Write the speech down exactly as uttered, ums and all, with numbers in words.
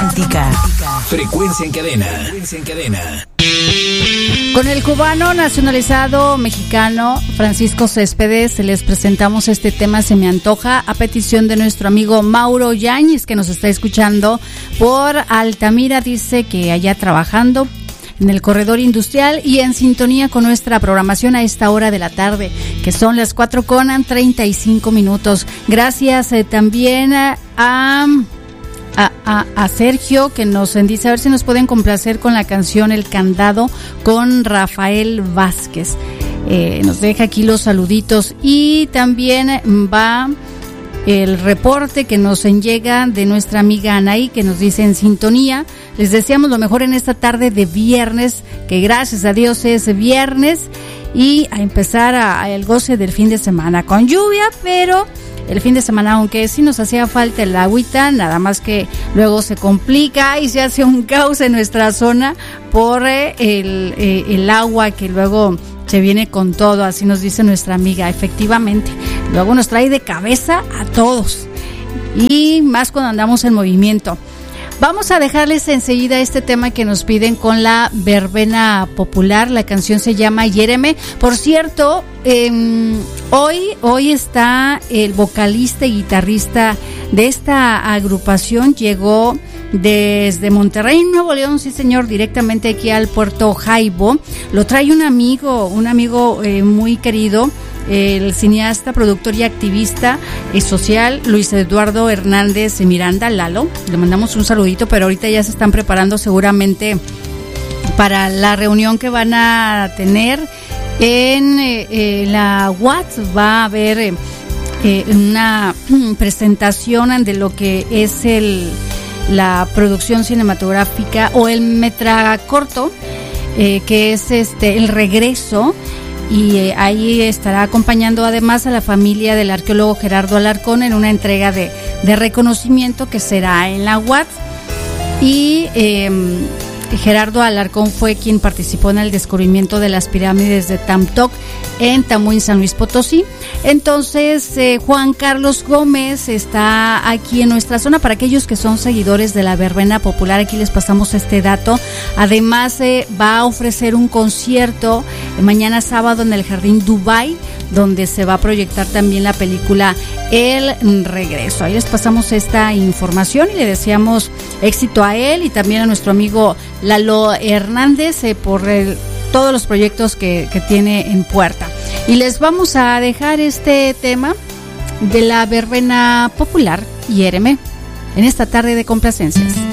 romántica. Frecuencia en cadena. Frecuencia en cadena. Con el cubano nacionalizado mexicano Francisco Céspedes les presentamos este tema Se me antoja a petición de nuestro amigo Mauro Yáñez, que nos está escuchando por Altamira. Dice que allá trabajando en el corredor industrial y en sintonía con nuestra programación a esta hora de la tarde, que son las cuatro con treinta y cinco minutos. Gracias eh, también a, a, a, a Sergio, que nos dice a ver si nos pueden complacer con la canción El Candado con Rafael Vázquez. Eh, nos deja aquí los saluditos y también va el reporte que nos llega de nuestra amiga Anaí, que nos dice en sintonía. Les deseamos lo mejor en esta tarde de viernes, que gracias a Dios es viernes, y a empezar a, a el goce del fin de semana con lluvia, pero el fin de semana, aunque sí nos hacía falta el agüita, nada más que luego se complica y se hace un caos en nuestra zona por eh, el, eh, el agua que luego se viene con todo, así nos dice nuestra amiga. Efectivamente, luego nos trae de cabeza a todos, y más cuando andamos en movimiento. Vamos a dejarles enseguida este tema que nos piden con la verbena popular. La canción se llama Hiéreme. Por cierto, eh, hoy, hoy está el vocalista y guitarrista de esta agrupación. Llegó desde Monterrey, Nuevo León, sí señor, directamente aquí al Puerto Jaibo. Lo trae un amigo, un amigo eh, muy querido, el cineasta, productor y activista eh, social Luis Eduardo Hernández Miranda, Lalo. Le mandamos un saludito, pero ahorita ya se están preparando seguramente para la reunión que van a tener en eh, eh, la U A T. Va a haber eh, eh, una presentación de lo que es el la producción cinematográfica o el metracorto, eh, que es este El Regreso. Y eh, ahí estará acompañando además a la familia del arqueólogo Gerardo Alarcón en una entrega de, de reconocimiento que será en la U A T. Y eh, Gerardo Alarcón fue quien participó en el descubrimiento de las pirámides de Tamtoc en Tamuín, San Luis Potosí. Entonces, eh, Juan Carlos Gómez está aquí en nuestra zona. Para aquellos que son seguidores de la verbena popular, aquí les pasamos este dato. Además, eh, va a ofrecer un concierto eh, mañana sábado en el Jardín Dubai, donde se va a proyectar también la película El Regreso. Ahí les pasamos esta información y le deseamos éxito a él y también a nuestro amigo Lalo Hernández eh, por el, todos los proyectos que, que tiene en puerta. Y les vamos a dejar este tema de la verbena popular, Hiéreme, en esta tarde de complacencias.